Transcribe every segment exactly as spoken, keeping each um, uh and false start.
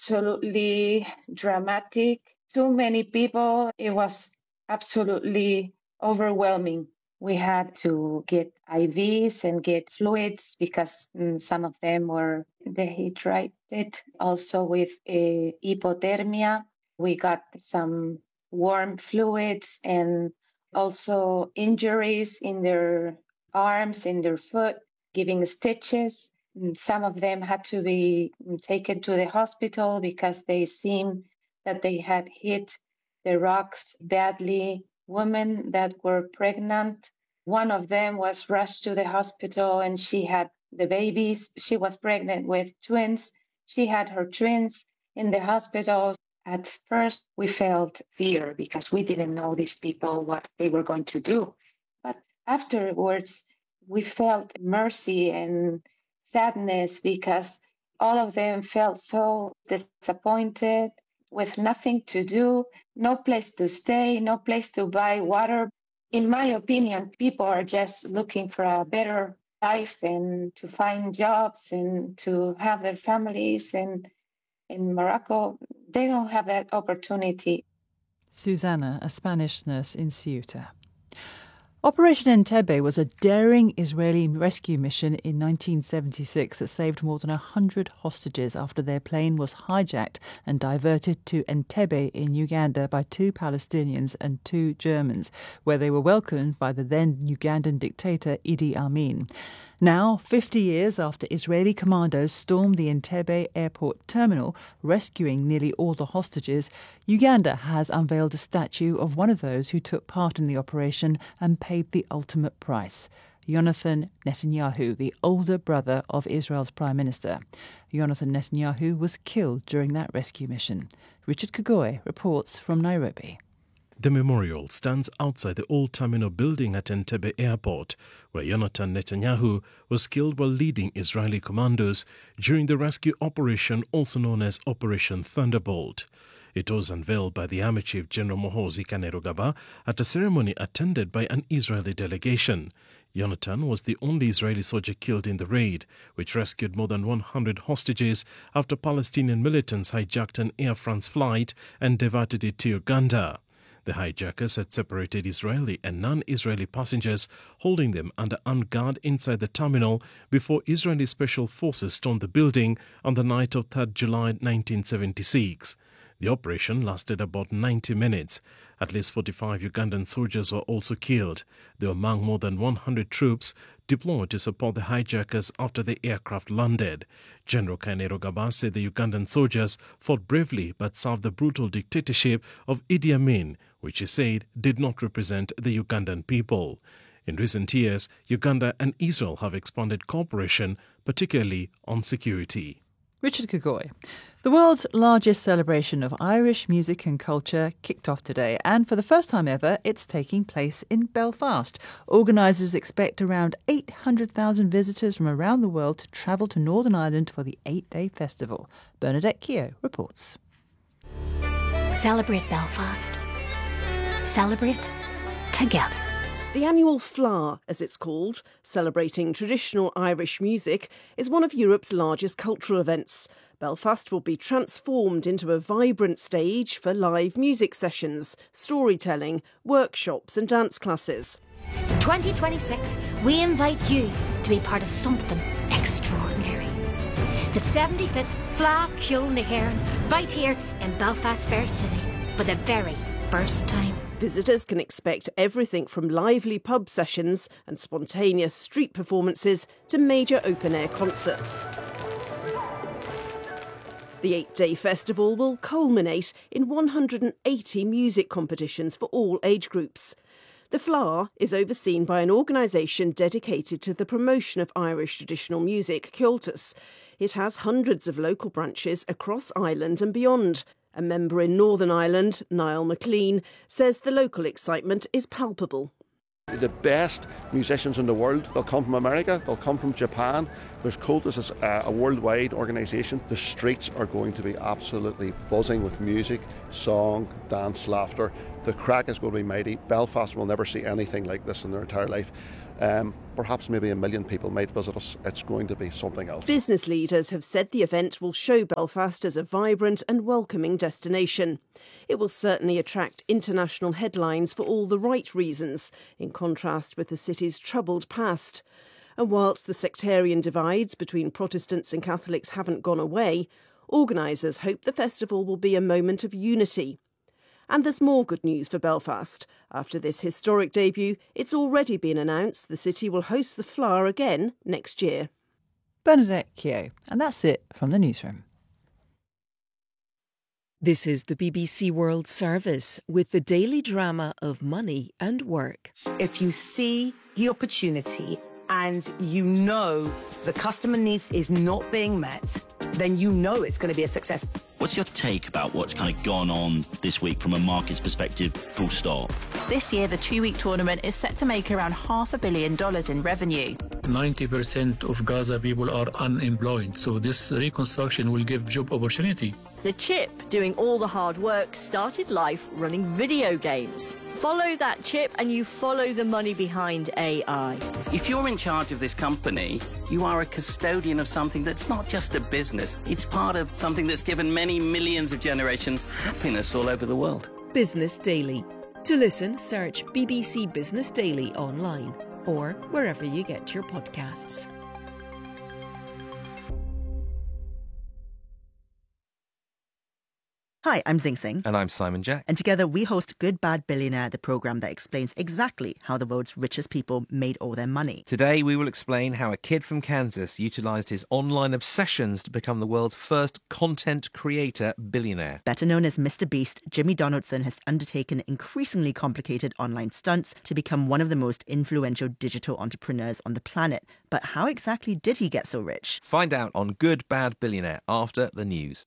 absolutely dramatic. Too many people. It was absolutely overwhelming. We had to get I Vs and get fluids because mm, some of them were dehydrated. Also with uh, hypothermia, we got some warm fluids and also injuries in their arms, in their foot, giving stitches. Some of them had to be taken to the hospital because they seemed that they had hit the rocks badly. Women that were pregnant, one of them was rushed to the hospital and she had the babies. She was pregnant with twins. She had her twins in the hospital. At first, we felt fear because we didn't know these people, what they were going to do. But afterwards, we felt mercy and sadness because all of them felt so disappointed with nothing to do, no place to stay, no place to buy water. In my opinion, people are just looking for a better life and to find jobs and to have their families. And in Morocco, they don't have that opportunity. Susana, a Spanish nurse in Ceuta. Operation Entebbe was a daring Israeli rescue mission in nineteen seventy-six that saved more than one hundred hostages after their plane was hijacked and diverted to Entebbe in Uganda by two Palestinians and two Germans, where they were welcomed by the then Ugandan dictator Idi Amin. Now, fifty years after Israeli commandos stormed the Entebbe airport terminal, rescuing nearly all the hostages, Uganda has unveiled a statue of one of those who took part in the operation and paid the ultimate price. Jonathan Netanyahu, the older brother of Israel's Prime Minister. Jonathan Netanyahu was killed during that rescue mission. Richard Kagoy reports from Nairobi. The memorial stands outside the old terminal building at Entebbe Airport, where Jonathan Netanyahu was killed while leading Israeli commandos during the rescue operation also known as Operation Thunderbolt. It was unveiled by the Army Chief General Muhoozi Kainerugaba at a ceremony attended by an Israeli delegation. Jonathan was the only Israeli soldier killed in the raid, which rescued more than one hundred hostages after Palestinian militants hijacked an Air France flight and diverted it to Uganda. The hijackers had separated Israeli and non-Israeli passengers, holding them under armed guard inside the terminal before Israeli special forces stormed the building on the night of third of July nineteen seventy-six. The operation lasted about ninety minutes. At least forty-five Ugandan soldiers were also killed. They were among more than one hundred troops deployed to support the hijackers after the aircraft landed. General Kainerugaba said the Ugandan soldiers fought bravely but served the brutal dictatorship of Idi Amin, which he said did not represent the Ugandan people. In recent years, Uganda and Israel have expanded cooperation, particularly on security. Richard Kagoy. The world's largest celebration of Irish music and culture kicked off today, and for the first time ever, it's taking place in Belfast. Organisers expect around eight hundred thousand visitors from around the world to travel to Northern Ireland for the eight-day festival. Bernadette Keogh reports. Celebrate Belfast. Celebrate together. The annual Fleadh, as it's called, celebrating traditional Irish music, is one of Europe's largest cultural events. Belfast will be transformed into a vibrant stage for live music sessions, storytelling, workshops and dance classes. In twenty twenty-six, we invite you to be part of something extraordinary. The seventy-fifth Fleadh Ceoil na hÉireann, right here in Belfast Fair City, for the very first time. Visitors can expect everything from lively pub sessions and spontaneous street performances to major open-air concerts. The eight-day festival will culminate in one hundred eighty music competitions for all age groups. The Fleadh is overseen by an organisation dedicated to the promotion of Irish traditional music, Comhaltas. It has hundreds of local branches across Ireland and beyond. A member in Northern Ireland, Niall McLean, says the local excitement is palpable. The best musicians in the world, they'll come from America, they'll come from Japan. There's Comhaltas is a, a worldwide organisation. The streets are going to be absolutely buzzing with music, song, dance, laughter. The crack is going to be mighty. Belfast will never see anything like this in their entire life. Um, perhaps maybe a million people might visit us. It's going to be something else. Business leaders have said the event will show Belfast as a vibrant and welcoming destination. It will certainly attract international headlines for all the right reasons, in contrast with the city's troubled past. And whilst the sectarian divides between Protestants and Catholics haven't gone away, organisers hope the festival will be a moment of unity. And there's more good news for Belfast. After this historic debut, it's already been announced the city will host the Flower again next year. Bernadette Keogh. And that's it from the newsroom. This is the B B C World Service with the daily drama of money and work. If you see the opportunity and you know the customer needs is not being met, then you know it's going to be a success. What's your take about what's kind of gone on this week from a market's perspective, full stop? This year, the two-week tournament is set to make around half a billion dollars in revenue. ninety percent of Gaza people are unemployed, so this reconstruction will give job opportunity. The chip, doing all the hard work, started life running video games. Follow that chip and you follow the money behind A I. If you're in charge of this company, you are a custodian of something that's not just a business. It's part of something that's given many millions of generations happiness all over the world. Business Daily. To listen, search B B C Business Daily online or wherever you get your podcasts. Hi, I'm Zing Sing. And I'm Simon Jack. And together we host Good Bad Billionaire, the programme that explains exactly how the world's richest people made all their money. Today we will explain how a kid from Kansas utilised his online obsessions to become the world's first content creator billionaire. Better known as Mister Beast, Jimmy Donaldson has undertaken increasingly complicated online stunts to become one of the most influential digital entrepreneurs on the planet. But how exactly did he get so rich? Find out on Good Bad Billionaire after the news.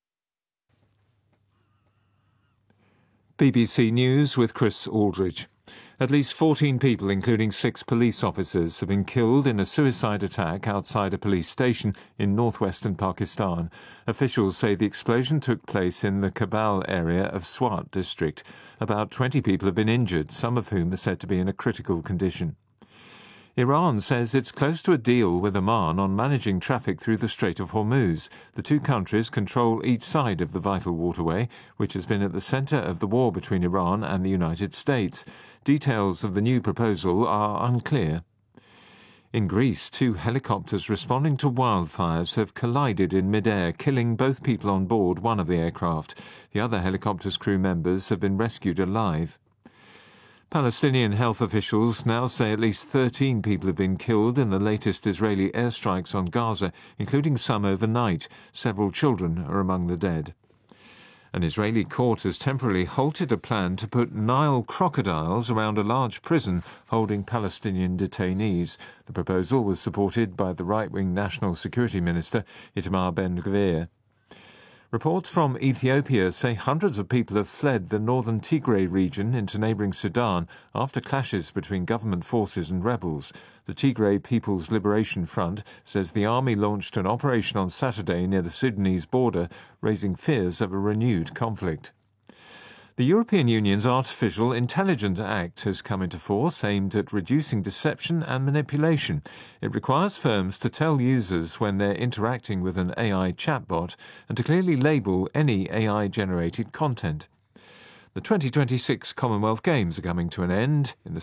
B B C News with Chris Aldridge. At least fourteen people, including six police officers, have been killed in a suicide attack outside a police station in northwestern Pakistan. Officials say the explosion took place in the Kabul area of Swat district. About twenty people have been injured, some of whom are said to be in a critical condition. Iran says it's close to a deal with Oman on managing traffic through the Strait of Hormuz. The two countries control each side of the vital waterway, which has been at the centre of the war between Iran and the United States. Details of the new proposal are unclear. In Greece, two helicopters responding to wildfires have collided in mid-air, killing both people on board one of the aircraft. The other helicopter's crew members have been rescued alive. Palestinian health officials now say at least thirteen people have been killed in the latest Israeli airstrikes on Gaza, including some overnight. Several children are among the dead. An Israeli court has temporarily halted a plan to put Nile crocodiles around a large prison holding Palestinian detainees. The proposal was supported by the right-wing National Security Minister, Itamar Ben-Gvir. Reports from Ethiopia say hundreds of people have fled the northern Tigray region into neighbouring Sudan after clashes between government forces and rebels. The Tigray People's Liberation Front says the army launched an operation on Saturday near the Sudanese border, raising fears of a renewed conflict. The European Union's Artificial Intelligence Act has come into force, aimed at reducing deception and manipulation. It requires firms to tell users when they're interacting with an A I chatbot and to clearly label any A I-generated content. The twenty twenty-six Commonwealth Games are coming to an end. In the